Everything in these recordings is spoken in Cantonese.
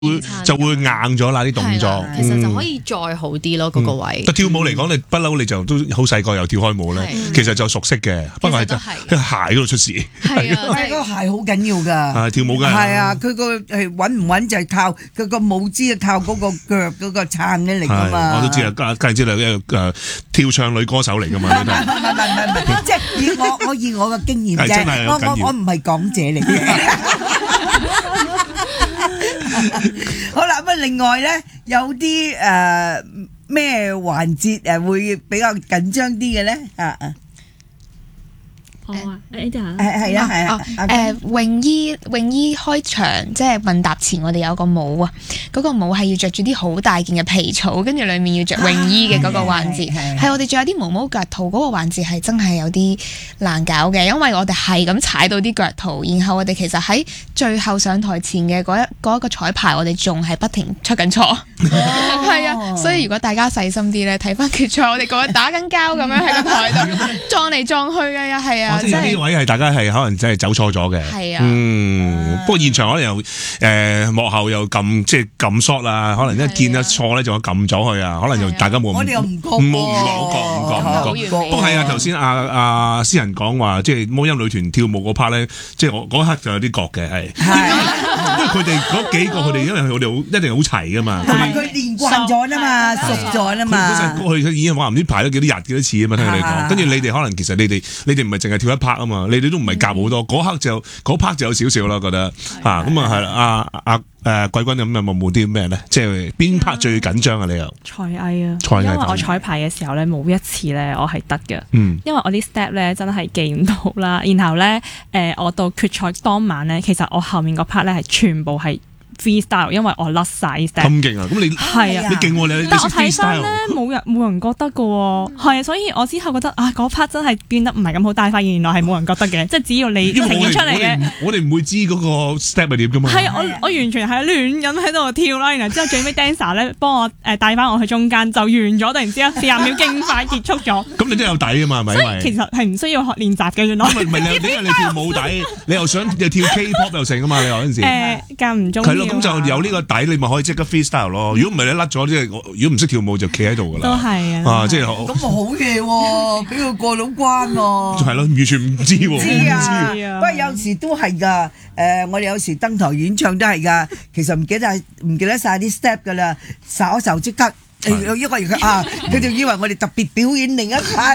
就會硬咗啦啲動作。 其實就可以再好啲咯，嗰個位。 跳舞嚟講，你不嬲你就都好細個又跳開舞咧，其實就熟悉嘅。不過係就喺鞋嗰度出事。 係啊，嗰個鞋好緊要㗎。 跳舞㗎。 係啊，佢個穩唔穩就係靠佢個舞姿係靠嗰個腳嗰個撐嘅嚟㗎嘛。 我都知啊，梗係知啦，跳唱女歌手嚟㗎嘛。 唔係，即係以我嘅經驗啫。我唔係港姐嚟嘅。好啦，咁另外咧有啲咩環節會比較緊張啲嘅咧？係啊， 泳衣開場即係問答前，我哋有個舞啊，嗰個舞係要着住啲好大件嘅皮草，跟住裡面要着泳衣嘅嗰個環節，係我哋仲有啲毛毛腳套嗰個環節係真係有啲難搞嘅，因為我哋係咁踩到啲腳套，然後我哋其實喺最後上台前嘅嗰一個彩排，我哋仲係不停出緊錯，係啊，所以如果大家細心啲咧，睇翻決賽，我哋個打緊交咁樣喺個台度撞嚟撞去嘅，又係啊。 即係呢位係大家係可能真係走錯咗嘅。 係啊。 不過現場可能又幕後又撳即係撳 shot 啊，可能一見得錯咧，就撳咗佢啊，可能又大家冇我哋又唔覺。 不過係啊，頭先阿詩人講話，即係魔音女團跳舞嗰 part 咧，即係我嗰刻就有啲覺嘅係。因為佢哋嗰幾個佢哋因為佢哋一定好齊噶嘛。 佢練慣咗啦嘛，熟咗啦嘛。 佢已經話唔知排咗幾多日幾多次啊嘛，聽佢哋講。跟住你哋可能其實你哋唔係淨係跳一 part 啊嘛，你哋都唔係夾好多。嗰 part 就有少少啦，覺得咁係啦。貴君咁有冇啲咩咧？即係邊 part 最緊張啊？你又才藝啊，因為我彩排嘅時候咧，冇一次咧我係得嘅，因為我啲 step 咧真係記唔到啦。然後咧我到決賽當晚咧，其實我後面個 part 咧係全部係 freestyle， 因為我甩晒 step。咁勁啊！咁你係啊， 你勁喎你。 但我睇翻咧冇人覺得嘅喎，係啊，所以我之後覺得嗰 part 真係變得唔係咁好，但係發現原來係冇人覺得嘅，即係只要你呈現出嚟嘅。 我哋唔會知嗰個 step 係點噶嘛。係我完全係亂咁喺度跳啦，然後之後最尾 dancer 咧幫我帶翻我去中間就完咗，突然之間40秒勁快結束咗。咁你都有底㗎嘛？係咪？ 所以其實係唔需要學練習嘅原來。 唔係你跳舞底，你又想跳 K-pop 又成㗎嘛？你嗰陣時間唔中。 咁就有呢個底，你咪可以即刻 freestyle 咯。如果唔係你甩咗，即係如果唔識跳舞就企喺度噶啦。 都係啊， 即係咁好嘢喎，俾佢過到關喎。 係咯，完全唔知喎。 知啊，不過有時都係㗎。我哋有時登台演唱都係㗎。其實唔記得晒啲 step 㗎啦，稍一就即刻。因為佢就以為我哋特別表演另一 part。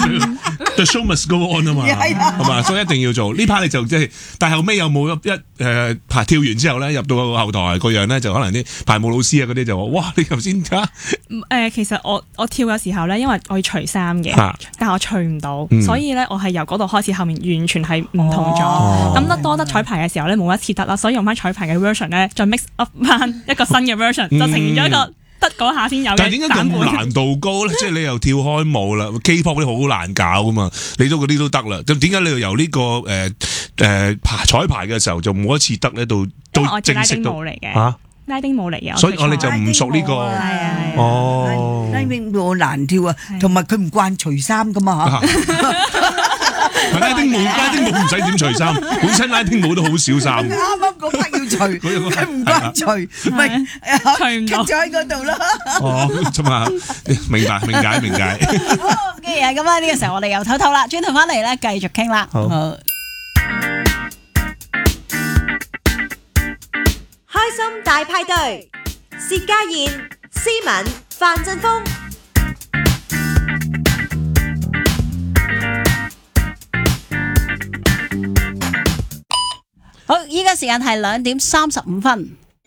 The show must go on 啊嘛，係嘛，所以一定要做呢 part。你就即係，但係後尾有冇排跳完之後咧，入到個後台個樣咧，就可能啲排舞老師啊嗰啲就話：哇！你頭先其實我跳嘅時候咧，因為我要除衫嘅，但係我除唔到，所以咧我係由嗰度開始，後面完全係唔同咗。咁得彩排嘅時候咧，冇一次得啦，所以用翻彩排嘅 version 咧，再 mix up 翻一個新嘅 version，就呈現咗一個。得嗰下先有嘅， 但係點解咁難度高咧？即係你又跳開舞啦，K-pop 啲好難搞噶嘛，你都嗰啲都得啦。咁點解你又由呢個彩排嘅時候就冇一次得咧？到正式到拉丁舞嚟嘅， 所以我哋就唔熟呢個。 拉丁舞難跳啊，同埋佢唔慣除衫噶嘛嚇。 拉丁舞唔使點除衫，本身拉丁舞都好少衫。 啱啱嗰 part 要除，佢唔慣除，唔係除唔到， 咗喺嗰度啦。 啫嘛，明解。 好，既然係咁啦，呢個時候我哋又唞唞啦，轉頭翻嚟咧繼續傾啦。 好， 開心大派對，薛家燕、思敏、范振鋒。 好，依家時間係2:35。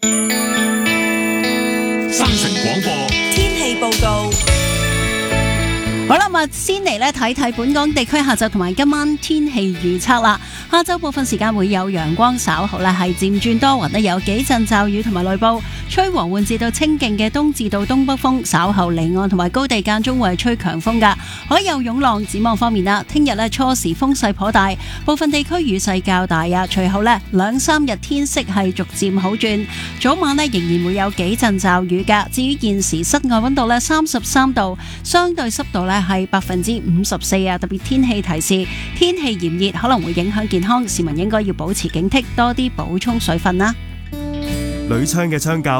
新城廣播天氣報告。 好啦，咁先嚟咧睇睇本港地區下晝同埋今晚天氣預測啦。下晝部分時間會有陽光，稍後咧係漸轉多雲，有幾陣驟雨同埋雷暴，吹和緩至到清勁嘅東至到東北風，稍後離岸同埋高地間中會吹強風噶，海有湧浪。展望方面啦，聽日咧初時風勢頗大，部分地區雨勢較大啊。隨後咧2-3日天色係逐漸好轉，早晚咧仍然會有幾陣驟雨噶。至於現時室外溫度咧33度，相對濕度咧係54%啊。特別天氣提示，天氣炎熱可能會影響健康，市民應該要保持警惕，多啲補充水分啦。 鋁窗嘅窗架